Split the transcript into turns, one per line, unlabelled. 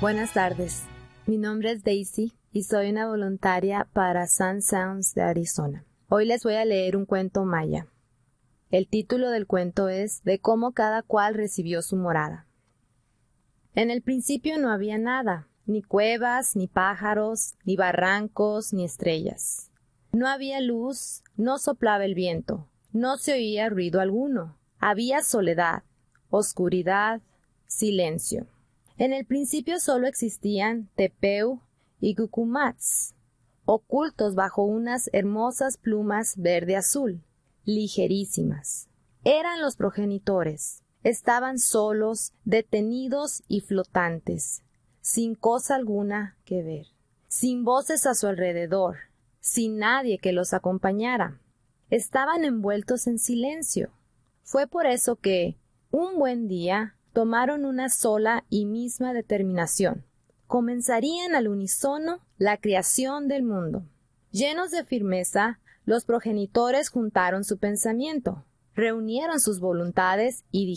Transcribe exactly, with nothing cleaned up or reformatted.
Buenas tardes, mi nombre es Daisy y soy una voluntaria para Sun Sounds de Arizona. Hoy les voy a leer un cuento maya. El título del cuento es De cómo cada cual recibió su morada. En el principio no había nada, ni cuevas, ni pájaros, ni barrancos, ni estrellas. No había luz, no soplaba el viento, no se oía ruido alguno. Había soledad, oscuridad, silencio. En el principio solo existían Tepeu y Cucumats, ocultos bajo unas hermosas plumas verde-azul, ligerísimas. Eran los progenitores. Estaban solos, detenidos y flotantes, sin cosa alguna que ver, sin voces a su alrededor, sin nadie que los acompañara. Estaban envueltos en silencio. Fue por eso que, un buen día, tomaron una sola y misma determinación. Comenzarían al unísono la creación del mundo. Llenos de firmeza, los progenitores juntaron su pensamiento, reunieron sus voluntades y